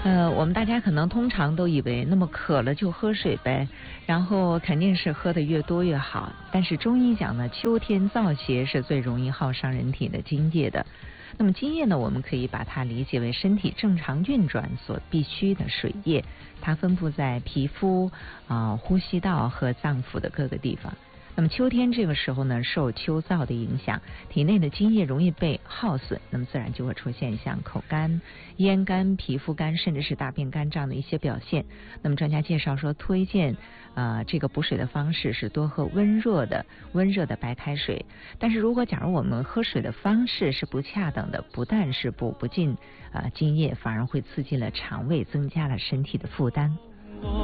我们大家可能通常都以为，那么渴了就喝水呗，然后肯定是喝的越多越好。但是中医讲呢，秋天燥邪是最容易耗伤人体的津液的。那么津液呢，我们可以把它理解为身体正常运转所必需的水液，它分布在皮肤、呼吸道和脏腑的各个地方。那么秋天这个时候呢，受秋燥的影响，体内的津液容易被耗损，那么自然就会出现像口干、咽干、皮肤干，甚至是大便干这样的一些表现。那么专家介绍说，推荐这个补水的方式是多喝温热的白开水。但是如果假如我们喝水的方式是不恰当的，不但是补不进津液，反而会刺激了肠胃，增加了身体的负担。